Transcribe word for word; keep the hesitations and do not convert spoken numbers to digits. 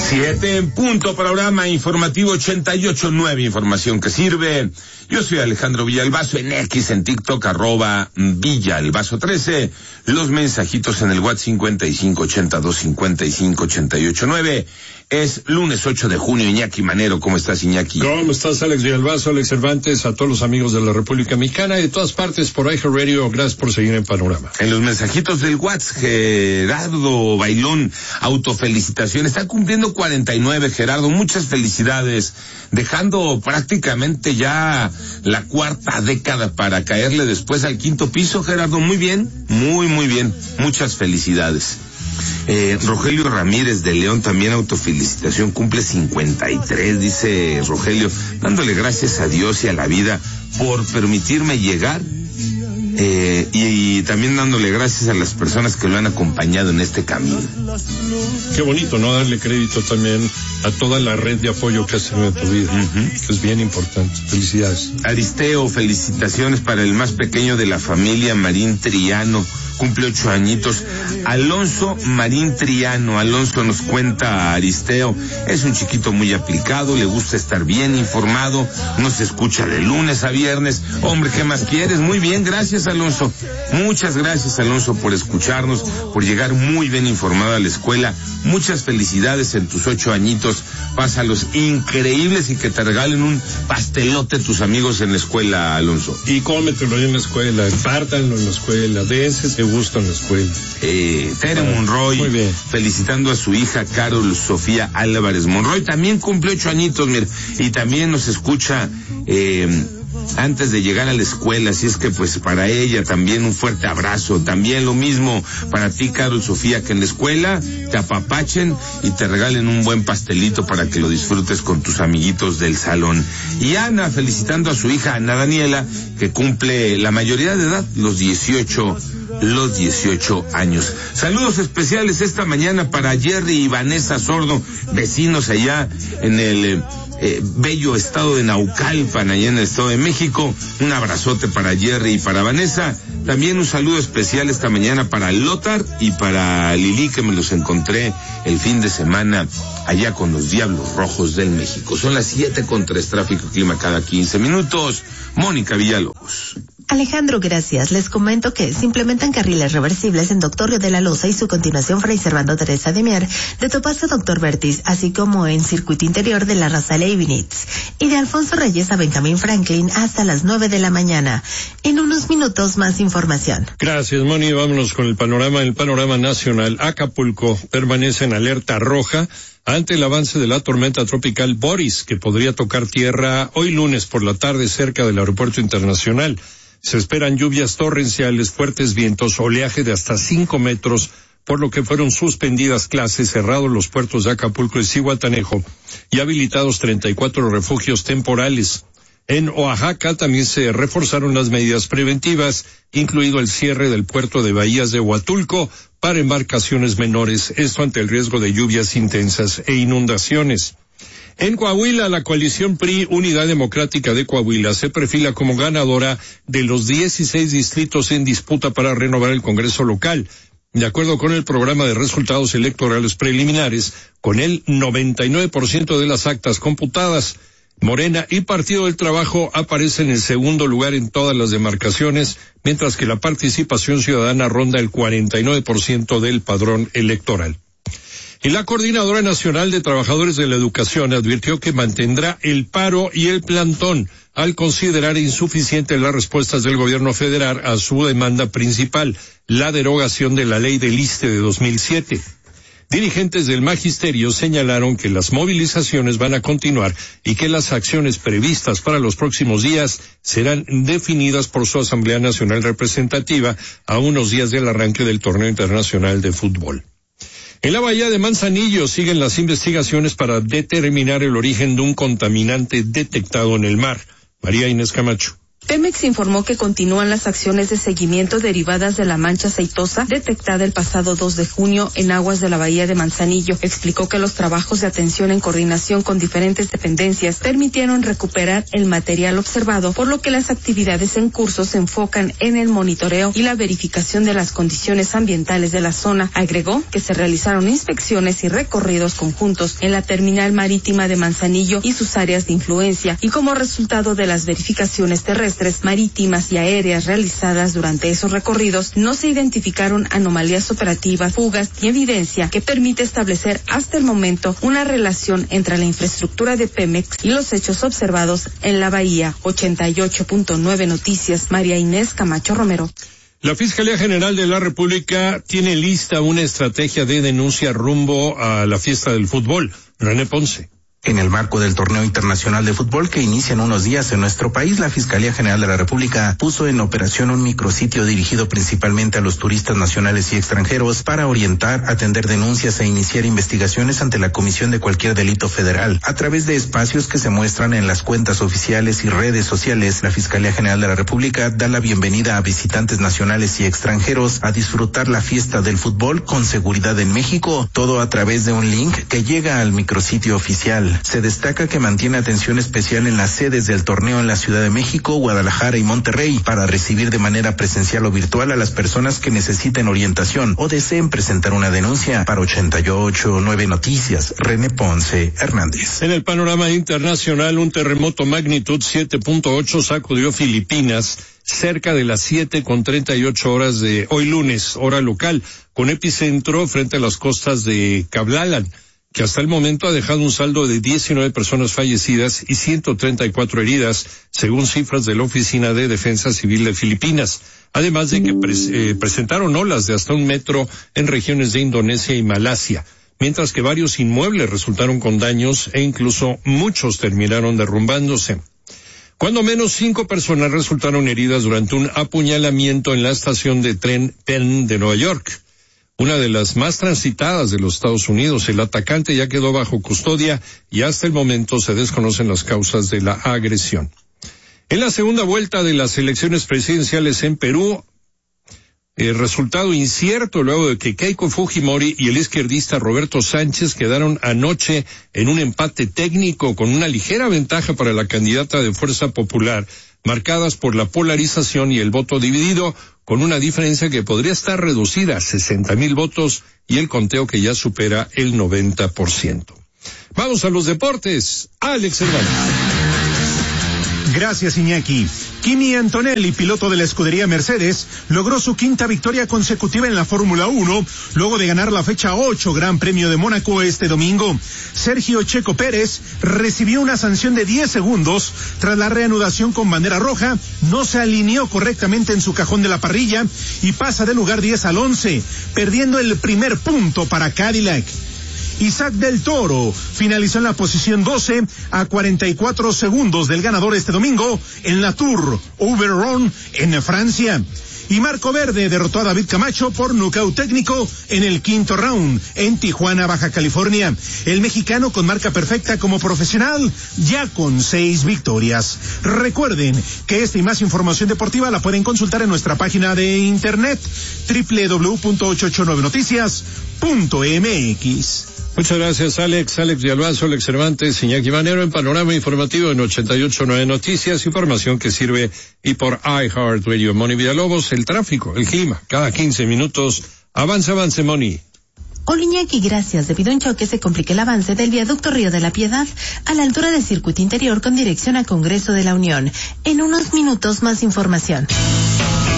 Siete en punto, programa informativo ochenta y ocho nueve, información que sirve. Yo soy Alejandro Villalbazo, en X, en TikTok, arroba Villalbazo trece. Los mensajitos en el WhatsApp cincuenta y cinco ochenta y dos cincuenta y cinco ochenta y ocho nueve. Es lunes ocho de junio, Iñaki Manero. ¿Cómo estás, Iñaki? ¿Cómo estás, Alex Villalbazo, Alex Cervantes, a todos los amigos de la República Mexicana y de todas partes por iHeartRadio? Gracias por seguir en Panorama. En los mensajitos del WhatsApp, Gerardo Bailón, autofelicitación. Está cumpliendo cuarenta y nueve, Gerardo. Muchas felicidades. Dejando prácticamente ya la cuarta década para caerle después al quinto piso, Gerardo. Muy bien, muy, muy bien. Muchas felicidades. Eh, Rogelio Ramírez de León, también autofelicitación, cumple cincuenta y tres, dice Rogelio, dándole gracias a Dios y a la vida por permitirme llegar, eh, y, y también dándole gracias a las personas que lo han acompañado en este camino. Qué bonito, ¿no? Darle crédito también a toda la red de apoyo que has tenido en tu vida, uh-huh. que es bien importante. Felicidades. Aristeo, felicitaciones para el más pequeño de la familia, Marín Triano, cumple ocho añitos. Alonso Marín Triano, Alonso nos cuenta Aristeo, es un chiquito muy aplicado, le gusta estar bien informado, nos escucha de lunes a viernes. Hombre, ¿qué más quieres? Muy bien, gracias, Alonso. Muchas gracias, Alonso, por escucharnos, por llegar muy bien informado a la escuela. Muchas felicidades en tus ocho añitos, pásalos increíbles y que te regalen un pastelote tus amigos en la escuela, Alonso. Y cómetelo en la escuela, pártanlo en la escuela, dense de gusto en la escuela. Eh, Tere ah, Monroy, muy bien, felicitando a su hija Carol Sofía Álvarez Monroy, también cumple ocho añitos, mira, y también nos escucha eh, antes de llegar a la escuela, así es que pues para ella también un fuerte abrazo, también lo mismo para ti, Carol Sofía, que en la escuela te apapachen y te regalen un buen pastelito para que lo disfrutes con tus amiguitos del salón. Y Ana, felicitando a su hija Ana Daniela, que cumple la mayoría de edad, los dieciocho los dieciocho años. Saludos especiales esta mañana para Jerry y Vanessa Sordo, vecinos allá en el eh, bello estado de Naucalpan, allá en el Estado de México. Un abrazote para Jerry y para Vanessa. También un saludo especial esta mañana para Lothar y para Lili, que me los encontré el fin de semana allá con los Diablos Rojos del México. Son las siete con tres, tráfico y clima cada quince minutos. Mónica Villalobos. Alejandro, gracias. Les comento que se implementan carriles reversibles en Doctor Río de la Loza y su continuación Fray Servando Teresa de Mier, de Topaz a Doctor Vertis, así como en circuito interior de la Raza Leibniz y de Alfonso Reyes a Benjamín Franklin hasta las nueve de la mañana. En unos minutos más información. Gracias, Moni. Vámonos con el panorama. El panorama nacional. Acapulco permanece en alerta roja ante el avance de la tormenta tropical Boris, que podría tocar tierra hoy lunes por la tarde cerca del aeropuerto internacional. Se esperan lluvias torrenciales, fuertes vientos, oleaje de hasta cinco metros, por lo que fueron suspendidas clases, cerrados los puertos de Acapulco y Zihuatanejo y habilitados treinta y cuatro refugios temporales. En Oaxaca también se reforzaron las medidas preventivas, incluido el cierre del puerto de Bahías de Huatulco para embarcaciones menores, esto ante el riesgo de lluvias intensas e inundaciones. En Coahuila, la coalición P R I Unidad Democrática de Coahuila se perfila como ganadora de los dieciséis distritos en disputa para renovar el Congreso local. De acuerdo con el programa de resultados electorales preliminares, con el noventa y nueve por ciento de las actas computadas, Morena y Partido del Trabajo aparecen en el segundo lugar en todas las demarcaciones, mientras que la participación ciudadana ronda el cuarenta y nueve por ciento del padrón electoral. Y la Coordinadora Nacional de Trabajadores de la Educación advirtió que mantendrá el paro y el plantón al considerar insuficientes las respuestas del gobierno federal a su demanda principal, la derogación de la ley del ISSSTE de dos mil siete. Dirigentes del magisterio señalaron que las movilizaciones van a continuar y que las acciones previstas para los próximos días serán definidas por su Asamblea Nacional Representativa a unos días del arranque del torneo internacional de fútbol. En la bahía de Manzanillo siguen las investigaciones para determinar el origen de un contaminante detectado en el mar. María Inés Camacho. Pemex informó que continúan las acciones de seguimiento derivadas de la mancha aceitosa detectada el pasado dos de junio en aguas de la bahía de Manzanillo. Explicó que los trabajos de atención en coordinación con diferentes dependencias permitieron recuperar el material observado, por lo que las actividades en curso se enfocan en el monitoreo y la verificación de las condiciones ambientales de la zona. Agregó que se realizaron inspecciones y recorridos conjuntos en la terminal marítima de Manzanillo y sus áreas de influencia, y como resultado de las verificaciones terrestres, marítimas y aéreas realizadas durante esos recorridos, no se identificaron anomalías operativas, fugas y evidencia que permite establecer hasta el momento una relación entre la infraestructura de Pemex y los hechos observados en la bahía. ochenta y ocho punto nueve Noticias, María Inés Camacho Romero. La Fiscalía General de la República tiene lista una estrategia de denuncia rumbo a la fiesta del fútbol. René Ponce. En el marco del torneo internacional de fútbol que inicia en unos días en nuestro país, la Fiscalía General de la República puso en operación un micrositio dirigido principalmente a los turistas nacionales y extranjeros para orientar, atender denuncias e iniciar investigaciones ante la comisión de cualquier delito federal. A través de espacios que se muestran en las cuentas oficiales y redes sociales, la Fiscalía General de la República da la bienvenida a visitantes nacionales y extranjeros a disfrutar la fiesta del fútbol con seguridad en México, todo a través de un link que llega al micrositio oficial. Se destaca que mantiene atención especial en las sedes del torneo en la Ciudad de México, Guadalajara y Monterrey para recibir de manera presencial o virtual a las personas que necesiten orientación o deseen presentar una denuncia. Para ochenta y ocho punto nueve Noticias, René Ponce Hernández. En el panorama internacional, un terremoto magnitud siete punto ocho sacudió Filipinas cerca de las siete con treinta y ocho horas de hoy lunes, hora local, con epicentro frente a las costas de Cablalan, que hasta el momento ha dejado un saldo de diecinueve personas fallecidas y ciento treinta y cuatro heridas, según cifras de la Oficina de Defensa Civil de Filipinas, además de que pres eh, presentaron olas de hasta un metro en regiones de Indonesia y Malasia, mientras que varios inmuebles resultaron con daños e incluso muchos terminaron derrumbándose. Cuando menos cinco personas resultaron heridas durante un apuñalamiento en la estación de tren Penn de Nueva York, una de las más transitadas de los Estados Unidos. El atacante ya quedó bajo custodia y hasta el momento se desconocen las causas de la agresión. En la segunda vuelta de las elecciones presidenciales en Perú, el resultado incierto luego de que Keiko Fujimori y el izquierdista Roberto Sánchez quedaron anoche en un empate técnico con una ligera ventaja para la candidata de Fuerza Popular, marcadas por la polarización y el voto dividido, con una diferencia que podría estar reducida a sesenta mil votos y el conteo que ya supera el noventa por ciento. Vamos a los deportes. Alex Cervantes. Gracias, Iñaki. Kimi Antonelli, piloto de la escudería Mercedes, logró su quinta victoria consecutiva en la Fórmula uno, luego de ganar la fecha ocho Gran Premio de Mónaco este domingo. Sergio Checo Pérez recibió una sanción de diez segundos tras la reanudación con bandera roja, no se alineó correctamente en su cajón de la parrilla y pasa del lugar diez al once, perdiendo el primer punto para Cadillac. Isaac del Toro finalizó en la posición doce a cuarenta y cuatro segundos del ganador este domingo en la Tour Overrun en Francia. Y Marco Verde derrotó a David Camacho por nocaut técnico en el quinto round en Tijuana, Baja California. El mexicano con marca perfecta como profesional, ya con seis victorias. Recuerden que esta y más información deportiva la pueden consultar en nuestra página de internet doble u doble u doble u punto ochocientos ochenta y nueve noticias punto m x. Muchas gracias, Alex. Alex Villalbazo, Alex Cervantes, Iñaki Manero en Panorama Informativo en ochenta y ocho punto nueve Noticias, información que sirve y por iHeartRadio. Moni Villalobos, el tráfico, el clima, cada quince minutos. Avance, avance, Moni. Hola, Iñaki, gracias. Debido a un choque se complica el avance del viaducto Río de la Piedad a la altura del circuito interior con dirección a Congreso de la Unión. En unos minutos más información.